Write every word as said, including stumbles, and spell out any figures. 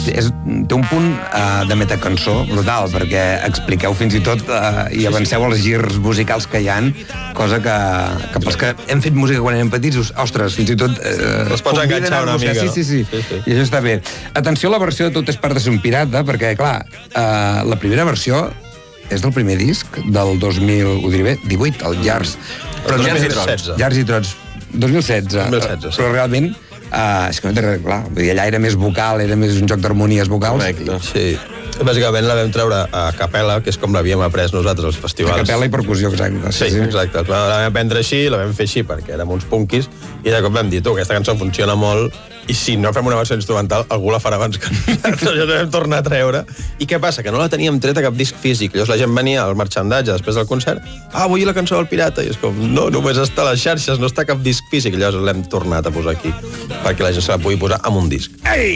És, té un punt uh, de metacançó brutal, perquè expliqueu fins i tot uh, i avanceu els girs musicals que hi ha, cosa que, que pels que hem fet música quan érem petits, ostres, fins i tot... Uh, Els pots enganxar una mica, sí, sí, sí, sí, sí. I això està bé. Atenció a la versió de Tot és part de ser un pirata, perquè, clar, uh, la primera versió és del primer disc, del dos mil, ho diré bé, divuit, el Llars. Però dos mil setze. Llars i Trots. dos mil setze. dos mil setze, sí. Però realment... Uh, és que no té res, clar, vull dir, allà era més vocal, era més un joc d'harmonies vocals. Correcte, sí. Bàsicament la vam treure a capella, que és com l'havíem après nosaltres als festivals. A capella i percussió, exacte. Sí, sí, exacte. La vam aprendre així, la vam fer així perquè érem uns punkis, i de cop vam dir, tu, aquesta cançó funciona molt, i si no fem una versió instrumental, algú la farà abans que nosaltres. Ja vam tornar a treure. I què passa? Que no la teníem treta a cap disc físic. Llavors la gent venia al marxandatge després del concert, ah, vull la cançó del pirata, i és com, no, només està a les xarxes, no està a cap disc físic. Llavors l'hem tornat a posar aquí, perquè la gent se la pugui posar amb un disc. Ei!